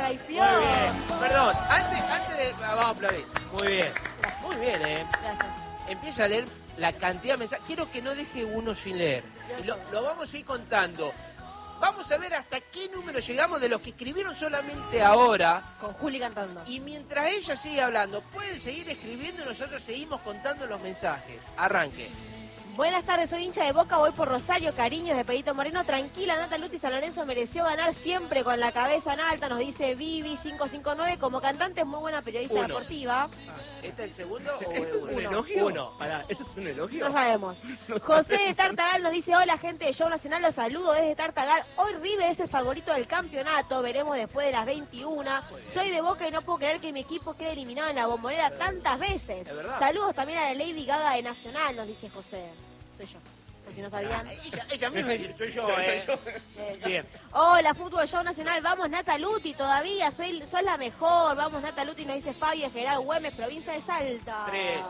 traición. Muy bien. Perdón, antes de... Vamos a aplaudir. Muy bien. Muy bien, Gracias. Empieza a leer la cantidad de mensajes. Quiero que no deje uno sin leer. Y lo vamos a ir contando. Vamos a ver hasta qué número llegamos de los que escribieron solamente ahora. Con Juli cantando. Y mientras ella sigue hablando, pueden seguir escribiendo y nosotros seguimos contando los mensajes. Arranque. Buenas tardes, soy hincha de Boca, voy por Rosario, cariños de Pedrito Moreno. Tranquila, Nata Luti San Lorenzo mereció ganar siempre con la cabeza en alta, nos dice Vivi 559. Como cantante es muy buena periodista deportiva. ¿Este es el segundo o ¿Esto es un elogio? Pará, ¿esto es un elogio? No sabemos. José de Tartagal nos dice, hola gente de Show Nacional, los saludo desde Tartagal. Hoy River es el favorito del campeonato, veremos después de las 21. Soy de Boca y no puedo creer que mi equipo quede eliminado en la Bombonera tantas veces. Saludos también a la Lady Gaga de Nacional, nos dice José. Soy yo, por si no sabían. Ella misma soy yo, Bien. Hola, Fútbol Show Nacional, vamos Nata Luti todavía, sos la mejor. Vamos Nata Luti, nos dice Fabio Gerard Güemes, provincia de Salta. 3.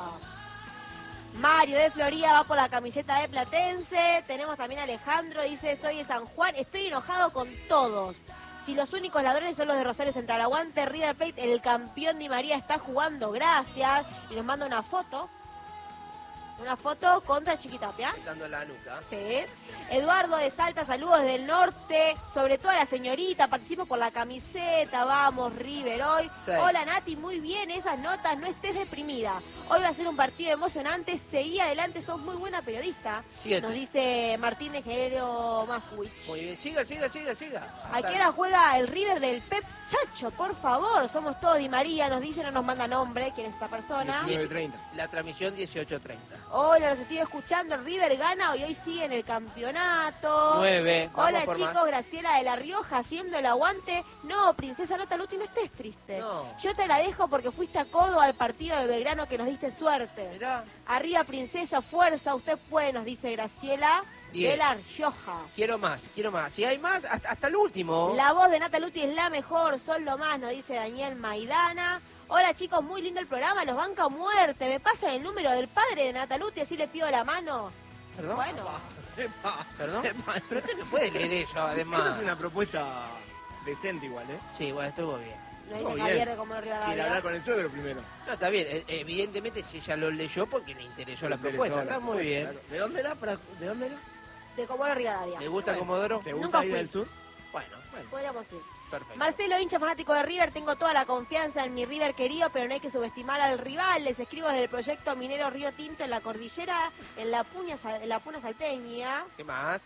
Mario de Florida va por la camiseta de Platense. Tenemos también a Alejandro, dice, soy de San Juan, estoy enojado con todos. Si los únicos ladrones son los de Rosario Central, aguante River Plate, el campeón Di María está jugando, gracias. Y nos manda una foto. Una foto contra Chiquitapia. Dando la nuca. Sí. Eduardo de Salta, saludos del norte. Sobre todo a la señorita, participo por la camiseta. Vamos, River, hoy. Sí. Hola, Nati, muy bien esas notas. No estés deprimida. Hoy va a ser un partido emocionante. Seguí adelante, sos muy buena periodista. Siguiente. Nos dice Martín de Ingeniero Maswich. Muy bien, siga. ¿A qué hora juega el River del Pep Chacho? Por favor, somos todos Di María. Nos dice, no nos manda nombre. ¿Quién es esta persona? 19:30. La transmisión 18:30. Hola, los estoy escuchando. El River gana y hoy sigue en el campeonato. 9. Hola chicos, Graciela de La Rioja haciendo el aguante. No, princesa Nata Luti, no estés triste. No. Yo te la dejo porque fuiste a Córdoba al partido de Belgrano que nos diste suerte. Mirá. Arriba, princesa, fuerza, usted puede, nos dice Graciela 10. de La Rioja. Quiero más. Si hay más, hasta el último. La voz de Nata Luti es la mejor, son lo más, nos dice Daniel Maidana. Hola chicos, muy lindo el programa, los banca a muerte. ¿Me pasa el número del padre de Nata Luti, así le pido la mano? ¿Perdón? Bueno. ¿Perdón? Pero usted no puede leer eso, además. Esa es una propuesta decente igual, ¿eh? Sí, bueno, estuvo bien. Nos Todo dice bien. Javier de Comodoro Quiere Rivadavia. hablar con el suegro primero. No, está bien. Evidentemente, si ella lo leyó porque le interesó la Le propuesta. interesó Está la muy bien. propuesta, claro. ¿De dónde era? ¿De dónde era? De Comodoro Rivadavia. ¿Le gusta Bueno. Comodoro? ¿Te Nunca gusta ir fui. al sur? Bueno, Podríamos ir. perfecto. Marcelo, hincha fanático de River, tengo toda la confianza en mi River querido, pero no hay que subestimar al rival. Les escribo desde el proyecto minero Río Tinto en la cordillera, en la Puna Salteña. ¿Qué más?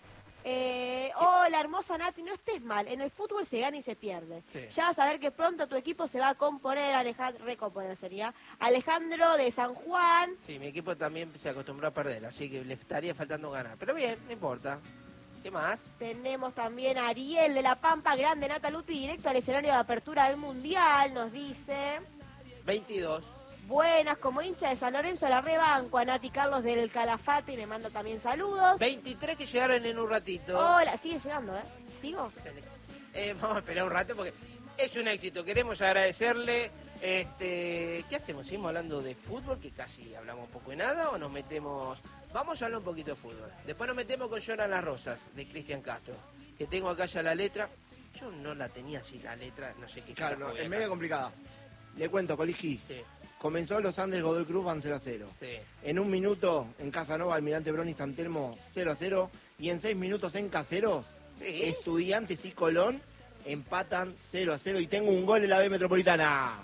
Hola, hermosa Nati, no estés mal. En el fútbol se gana y se pierde. Sí. Ya vas a ver que pronto tu equipo se va a componer, recomponer sería. Alejandro de San Juan. Sí, mi equipo también se acostumbró a perder, así que le estaría faltando ganar. Pero bien, no importa. ¿Qué más? Tenemos también a Ariel de La Pampa, grande Nata Luti, directo al escenario de apertura del Mundial, nos dice. 22. Buenas, como hincha de San Lorenzo la rebanco, a Nati Carlos del Calafate y me manda también saludos. 23 que llegaron en un ratito. Hola, sigue llegando, ¿eh? ¿Sigo? Vamos a esperar un rato porque es un éxito. Queremos agradecerle. ¿Qué hacemos? ¿Seguimos hablando de fútbol? Que casi hablamos poco de nada. ¿O nos metemos? Vamos a hablar un poquito de fútbol. Después nos metemos con Lloran las Rosas, de Cristian Castro. Que tengo acá ya la letra. Yo no la tenía así la letra. No sé qué. Claro, carajo no, voy es acá. medio complicada. Le cuento, Coligi. Sí, Comenzó Los Andes Godoy Cruz, van 0-0. sí. En un minuto en Casanova, Almirante Bronis, San Telmo 0-0. Y en 6 minutos en Caseros, Sí. Estudiantes y Colón empatan 0-0. Y tengo un gol en la B Metropolitana.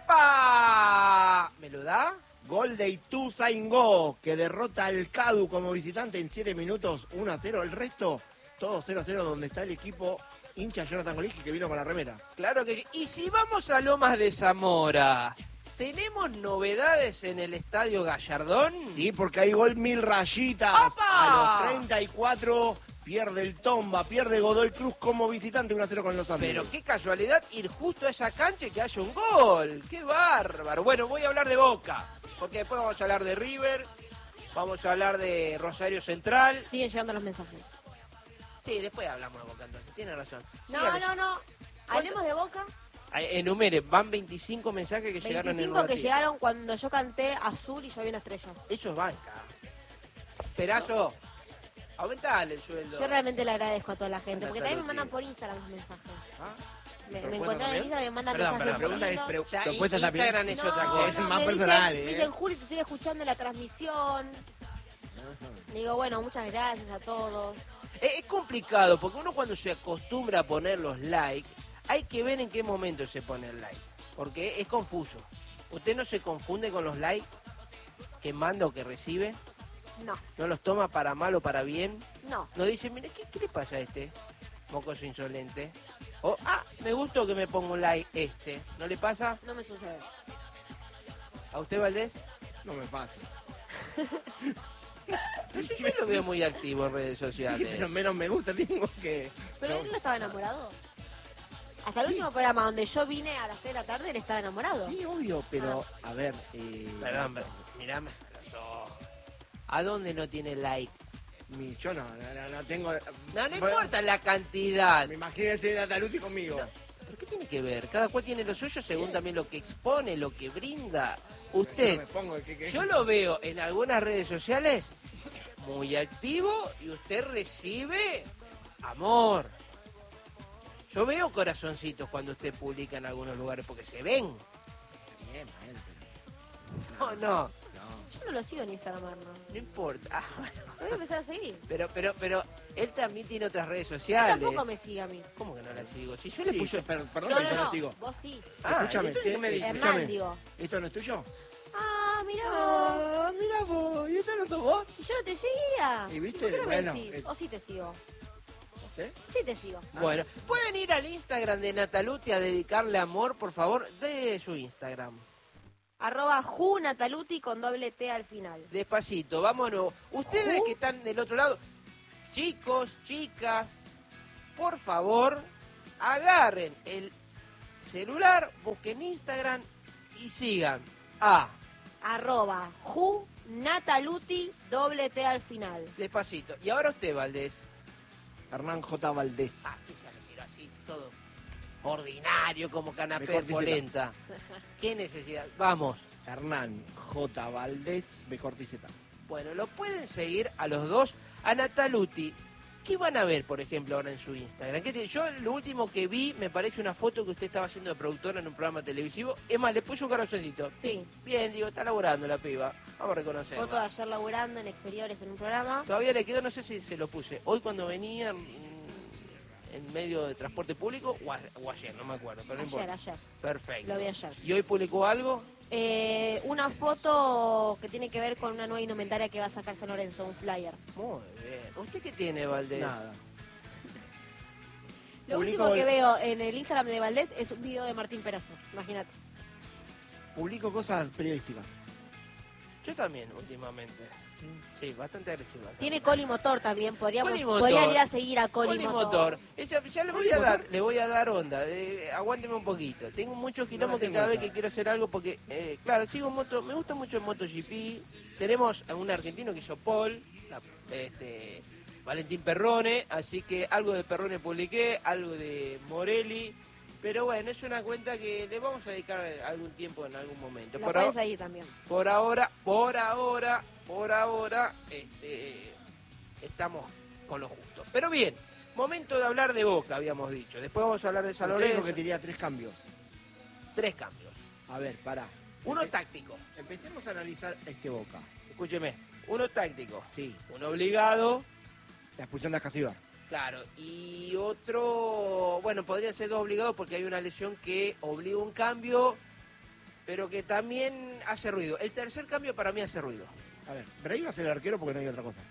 ¡Epa! ¿Me lo da? Gol de Ituzaingó, que derrota al Cadu como visitante en 7 minutos 1-0. El resto, todo 0-0, donde está el equipo hincha Jonathan Coligi, que vino con la remera. Claro que sí. Y si vamos a Lomas de Zamora, ¿tenemos novedades en el Estadio Gallardón? Sí, porque hay gol Mil Rayitas. ¡Opa! A los 34 pierde el Tomba, pierde Godoy Cruz como visitante 1-0 con los Andes. Pero qué casualidad ir justo a esa cancha y que haya un gol. ¡Qué bárbaro! Bueno, voy a hablar de Boca, porque después vamos a hablar de River, vamos a hablar de Rosario Central. Siguen llegando los mensajes. Sí, después hablamos de Boca, entonces, tiene razón. No. Hablemos de Boca. Enumere, van 25 mensajes que llegaron en un 25 que ratito. llegaron cuando yo canté Azul y yo vi una estrella. Eso es banca. Perazo, aumentale el sueldo. Yo realmente le agradezco a toda la gente, Nata porque también me Luti. mandan por Instagram los mensajes. ¿Ah? Me ¿Propuesta encontraron en también? Instagram, me mandan Perdón, mensajes. La pregunta es, lindos. Ya, ¿propuestas también? Instagram es otra No, cosa. Es más me personal, dicen, ¿eh? me dicen, Juli, te estoy escuchando en la transmisión. Digo, bueno, muchas gracias a todos. Es complicado, porque uno cuando se acostumbra a poner los likes, hay que ver en qué momento se pone el like. Porque es confuso. ¿Usted no se confunde con los likes que manda o que recibe? No, ¿No los toma para mal o para bien? no. ¿No dice, mira, ¿qué le pasa a este mocoso insolente? O, me gustó que me ponga un like este. ¿No le pasa No me sucede. a usted, Valdés? No me pasa. No sé, yo lo veo muy activo en redes Sí, sociales. pero menos me gusta tengo que... Pero No. él no estaba enamorado. Hasta el último programa donde yo vine a las 3 de la tarde, él estaba enamorado. Sí, obvio, pero a ver... Perdón, mirame a los ojos. ¿A dónde no tiene like? Yo no tengo... No Bueno, importa la cantidad. Me imagínese Natalucci conmigo. ¿Pero qué tiene que ver? Cada cual tiene lo suyo según Bien. también lo que expone, lo que brinda. Yo no Usted, me pongo que... yo lo veo en algunas redes sociales muy activo y usted recibe amor. Yo veo corazoncitos cuando usted publica en algunos lugares porque se ven. Bien, él, No, no, no. Yo no lo sigo en Instagram, Arno. no importa. Ah, bueno. Lo voy a empezar a seguir. Pero él también tiene otras redes Él sociales. tampoco me sigue a mí. ¿Cómo que no la sigo? Si yo le Sí, puse... perdón, No, que yo no, no sigo. vos sí. Escúchame, entonces, ¿qué me dice? Hernán, escúchame. digo. ¿Esto no es tuyo? Ah, mirá vos. Mira vos, ¿y esto no sos vos? Y yo no te seguía. ¿Y viste? ¿Por qué no me Bueno, decís? O sí te sigo. ¿Usted? Sí te sigo. Bueno, pueden ir al Instagram de Nataluti a dedicarle amor, por favor, de su Instagram. @junataluti con doble T al final. Despacito, vámonos. Ustedes que están del otro lado, chicos, chicas, por favor, agarren el celular, busquen Instagram y sigan a @junataluti doble T al final. Despacito. Y ahora usted, Valdés. Hernán J. Valdés. Que ya le quiero así, todo ordinario como canapé Mejor de polenta. ¿Qué necesidad? Vamos. Hernán J. Valdés, B. Corticeta. Bueno, lo pueden seguir a los dos, a Nataluti. ¿Qué van a ver, por ejemplo, ahora en su Instagram? Yo lo último que vi, me parece una foto que usted estaba haciendo de productora en un programa televisivo. Es más, le puso un corazoncito. Sí. Bien, digo, está laburando la piba. Vamos a reconocerla. Foto de ayer laburando en exteriores en un programa. Todavía le quedó, no sé si se lo puse. Hoy cuando venía en medio de transporte público o ayer, no me acuerdo, pero no importa. Ayer. Perfecto. Lo vi ayer. ¿Y hoy publicó algo? Una foto que tiene que ver con una nueva indumentaria que va a sacar San Lorenzo, un flyer. Muy bien. ¿Usted qué tiene, Valdés? Nada. Lo Publico último que el- veo en el Instagram de Valdés es un video de Martín Perazo, imagínate. Publico cosas periodísticas. Yo también, últimamente. Sí, bastante agresiva. Tiene Coli Motor también, podrían Coli Motor. ir a seguir a Coli Coli Motor. Motor. Ya le voy Coli a dar, Motor. le voy a dar onda. Aguánteme un poquito. Tengo muchos kilómetros que tengo cada vez esa. que quiero hacer algo porque, claro, sigo moto, me gusta mucho el MotoGP. Tenemos a un argentino que hizo Paul, Valentín Perrone, así que algo de Perrone publiqué, algo de Morelli. Pero bueno, es una cuenta que le vamos a dedicar algún tiempo en algún momento. La puedes seguir también. Por ahora, estamos con lo justo. Pero bien, momento de hablar de Boca, habíamos dicho. Después vamos a hablar de San Usted dijo Lorenzo. que tenía 3 cambios. 3 cambios. A ver, pará. Uno táctico, Empecemos a analizar este Boca. escúcheme. Uno táctico, Sí, uno obligado, la expulsión de Ascasíbar. claro. Y otro, bueno, podrían ser 2 obligados porque hay una lesión que obliga un cambio, pero que también hace ruido. El tercer cambio para mí hace ruido. A ver, Bray va a ser el arquero porque no hay otra cosa.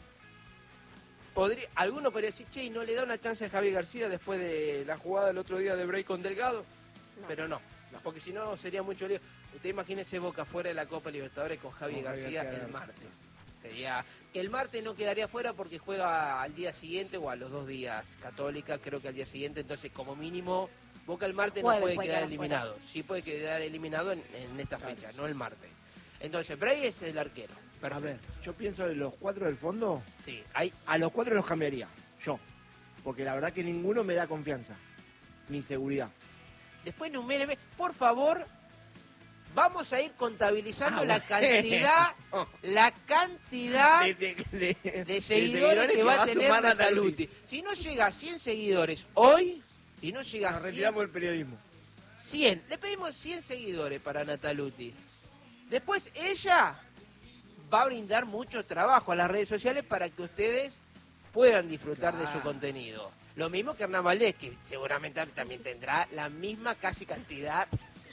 Alguno podría decir, che, ¿y no le da una chance a Javi García después de la jugada del otro día de Bray con Delgado? No. Pero no, porque si no sería mucho lío. Usted imagínese Boca fuera de la Copa Libertadores con Javi Con Javi García García. el martes. Sería que el martes no quedaría fuera porque juega al día siguiente o a los 2 días. Católica creo que al día siguiente, entonces como mínimo Boca el martes no Jueves puede puede quedar quedar eliminado. Sí puede quedar eliminado en esta Claro. fecha, no el martes. Entonces Bray es el arquero. A Perfecto. ver, yo pienso en los 4 del fondo, Sí, hay a los 4 los cambiaría, yo. Porque la verdad que ninguno me da confianza, ni seguridad. Después numéreme, por favor, vamos a ir contabilizando la bueno. cantidad de de seguidores que va a tener sumar Nataluti. Si no llega a 100 seguidores hoy, Si no llega a Nos 100, retiramos del periodismo. 100, le pedimos 100 seguidores para Nataluti. Después ella va a brindar mucho trabajo a las redes sociales para que ustedes puedan disfrutar de su contenido. Lo mismo que Hernán Valdés, que seguramente también tendrá la misma casi cantidad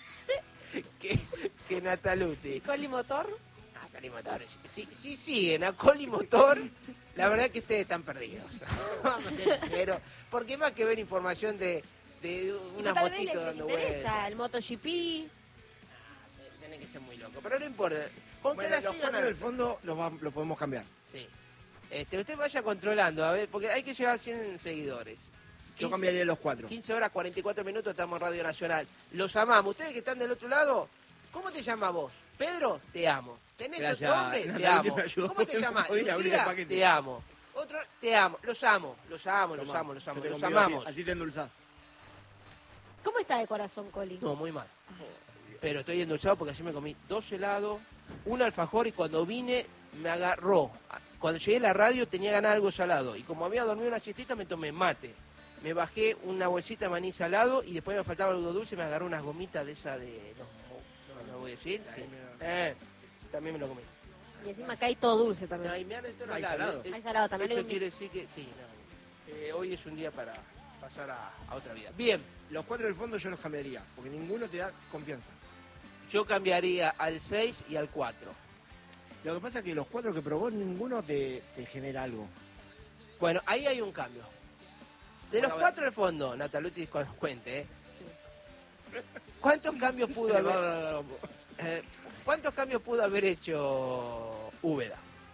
que Nataluti. ¿Coli Motor? Coli Motor, si siguen a Coli Motor, la verdad que ustedes están perdidos. Vamos a ser sinceros, porque más que ver información de unas Tal vez motitos les dando interesa vueltas. el MotoGP. Tienen que ser muy locos, pero no importa. Con que Bueno, la los sigan cuatro a- del fondo lo podemos cambiar. Sí. Usted vaya controlando, a ver, porque hay que llegar a 100 seguidores. Yo 15 cambiaría los 4. 15 horas 44 minutos, estamos en Radio Nacional. Los amamos. Ustedes que están del otro lado, ¿cómo te llamas vos? Pedro, te amo. ¿Tenés Gracias, otro nombre? Te Natalia, amo. me ayudó. ¿Cómo te llamas? Podía abrir el Lucía, paquete. te amo. Otro, te amo. Los amo, los Tomá, amamos, yo te los convido amamos. Así te endulzás. ¿Cómo está de corazón, Coli? No, muy mal. Pero estoy endulzado porque así me comí 2 helados, un alfajor y cuando vine me agarró. Cuando llegué a la radio tenía ganas de algo salado y como había dormido una siestita me tomé mate. Me bajé una bolsita de maní salado y después me faltaba algo dulce, me agarró unas gomitas de esa de... No voy a decir. Sí. También me lo comí. Y encima acá hay todo dulce también. No, y me han entrado Hay los labios. salado. Hay salado también. hay Eso un quiere mix. decir que sí, no. Hoy es un día para pasar a otra vida. Bien, Los 4 del fondo yo los cambiaría, porque ninguno te da confianza. yo cambiaría al 6 y al 4. Lo que pasa es que los 4 que probó, ninguno te genera algo. Bueno, ahí hay un cambio. De Bueno, los a ver. 4 del fondo, Nataluti cuente, ¿cuántos cambios pudo haber, ¿cuántos cambios pudo haber hecho Úbeda?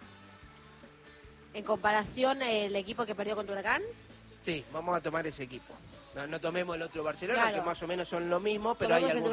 En comparación, el equipo que perdió contra Huracán. Sí, vamos a tomar ese equipo. No tomemos el otro Barcelona, Claro. que más o menos son lo mismo, pero Tomamos hay el de algunos